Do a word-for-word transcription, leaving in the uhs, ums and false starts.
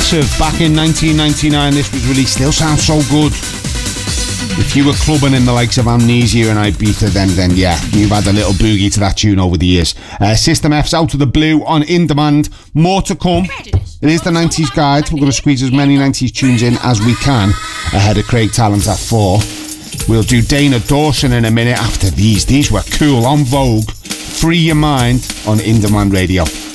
massive. Back in nineteen ninety-nine, this was released. Still sounds so good. If you were clubbing in the likes of Amnesia and Ibiza, then then yeah, you've had a little boogie to that tune over the years. Uh, System F's Out of the Blue on In Demand. More to come. It is the nineties guide. We're going to squeeze as many nineties tunes in as we can ahead of Craig Talent at four. We'll do Dana Dawson in a minute after these. These were cool, on Vogue. Free Your Mind on In Demand Radio.